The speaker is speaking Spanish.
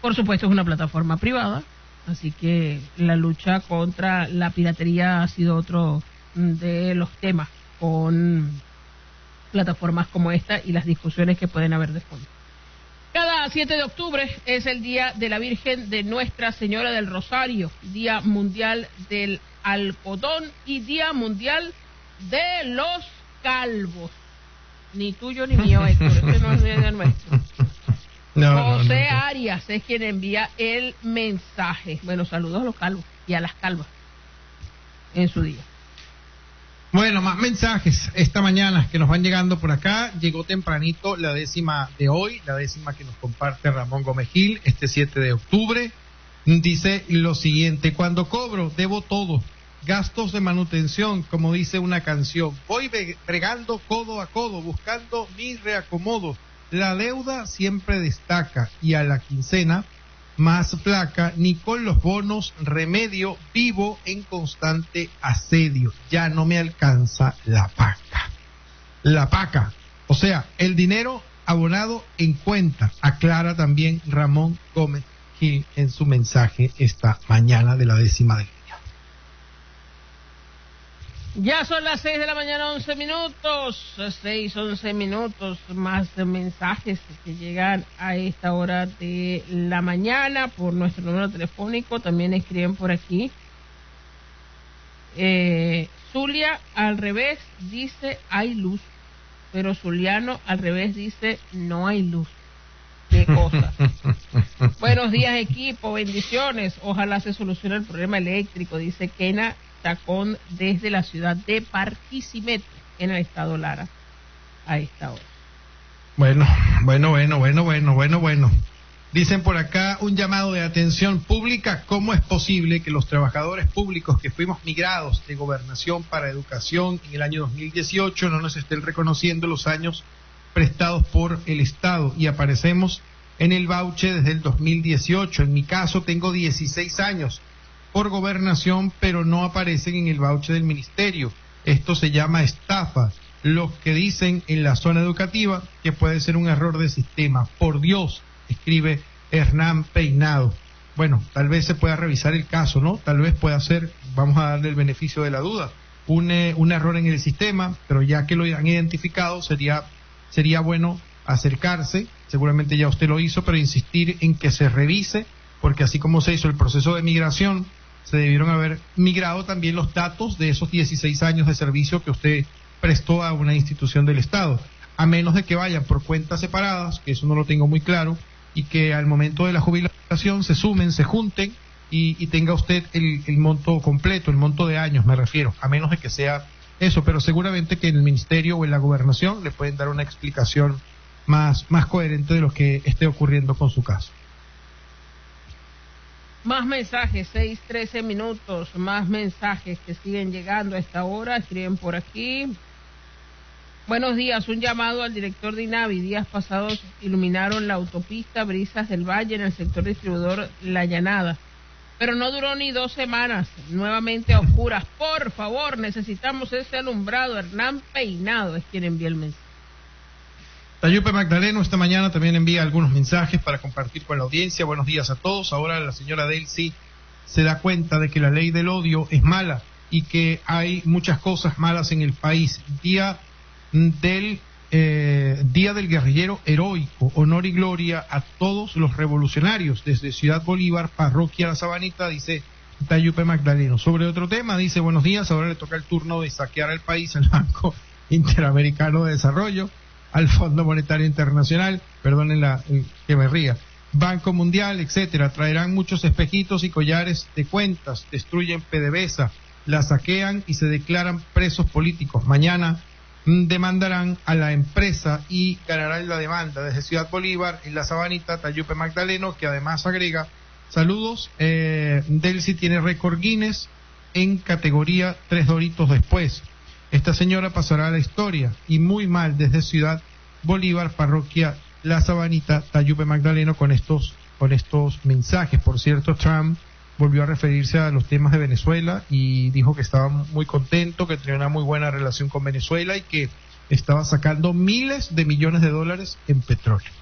Por supuesto es una plataforma privada, así que la lucha contra la piratería ha sido otro de los temas con plataformas como esta y las discusiones que pueden haber de fondo. Cada 7 de octubre es el Día de la Virgen de Nuestra Señora del Rosario, Día Mundial del Algodón y Día Mundial de los Calvos. Ni tuyo ni mío, Héctor, este no es de nuestro. José Arias es quien envía el mensaje. Bueno, saludos a los calvos y a las calvas en su día. Bueno, más mensajes esta mañana que nos van llegando por acá. Llegó tempranito la décima de hoy, la décima que nos comparte Ramón Gómez Gil, este 7 de octubre. Dice lo siguiente: cuando cobro, debo todo. Gastos de manutención, como dice una canción. Voy bregando codo a codo, buscando mi reacomodo. La deuda siempre destaca y a la quincena más flaca, ni con los bonos remedio, vivo en constante asedio. Ya no me alcanza la paca. La paca, o sea, el dinero abonado en cuenta, aclara también Ramón Gómez Gil en su mensaje esta mañana de la décima del día. Ya son las 6 de la mañana, 11 minutos, 11 minutos, más mensajes que llegan a esta hora de la mañana por nuestro número telefónico. También escriben por aquí. Zulia al revés dice hay luz, pero Zuliano al revés dice no hay luz. Qué cosa. Buenos días, equipo, bendiciones. Ojalá se solucione el problema eléctrico, dice Kena Tacón desde la ciudad de Barquisimeto, en el estado Lara, a esta hora. Bueno. Dicen por acá un llamado de atención pública. ¿Cómo es posible que los trabajadores públicos que fuimos migrados de gobernación para educación en el año 2018 no nos estén reconociendo los años prestados por el Estado y aparecemos en el voucher desde el 2018? En mi caso tengo 16 años por gobernación, pero no aparecen en el voucher del ministerio. Esto se llama estafa. Los que dicen en la zona educativa que puede ser un error de sistema. Por Dios, escribe Hernán Peinado. Bueno, tal vez se pueda revisar el caso, ¿no? Tal vez pueda ser, vamos a darle el beneficio de la duda, un error en el sistema, pero ya que lo han identificado, sería bueno acercarse. Seguramente ya usted lo hizo, pero insistir en que se revise, porque así como se hizo el proceso de migración, se debieron haber migrado también los datos de esos 16 años de servicio que usted prestó a una institución del Estado, a menos de que vayan por cuentas separadas, que eso no lo tengo muy claro, y que al momento de la jubilación se sumen, se junten y tenga usted el monto completo, el monto de años me refiero, a menos de que sea eso, pero seguramente que en el ministerio o en la gobernación le pueden dar una explicación más coherente de lo que esté ocurriendo con su caso. Más mensajes, 6:13 minutos, más mensajes que siguen llegando a esta hora, escriben por aquí. Buenos días, un llamado al director de INAVI. Días pasados iluminaron la autopista Brisas del Valle en el sector distribuidor La Llanada, pero no duró ni 2 semanas, nuevamente a oscuras. Por favor, necesitamos ese alumbrado. Hernán Peinado es quien envía el mensaje. Tayupe Magdaleno esta mañana también envía algunos mensajes para compartir con la audiencia. Buenos días a todos. Ahora la señora Delcy se da cuenta de que la ley del odio es mala y que hay muchas cosas malas en el país. Día del guerrillero heroico, honor y gloria a todos los revolucionarios desde Ciudad Bolívar, Parroquia La Sabanita, dice Tayupe Magdaleno. Sobre otro tema dice: buenos días, ahora le toca el turno de saquear al país al Banco Interamericano de Desarrollo, al Fondo Monetario Internacional, perdonen que me ría, Banco Mundial, etcétera. Traerán muchos espejitos y collares de cuentas, destruyen PDVSA, la saquean y se declaran presos políticos. Mañana demandarán a la empresa y ganarán la demanda. Desde Ciudad Bolívar, en La Sabanita, Tayupe Magdaleno, que además agrega: saludos, Delcy tiene récord Guinness en categoría 3 doritos después. Esta señora pasará a la historia, y muy mal desde Ciudad Bolívar, Parroquia La Sabanita, Tayupe Magdaleno, con estos mensajes. Por cierto, Trump volvió a referirse a los temas de Venezuela y dijo que estaba muy contento, que tenía una muy buena relación con Venezuela y que estaba sacando miles de millones de dólares en petróleo.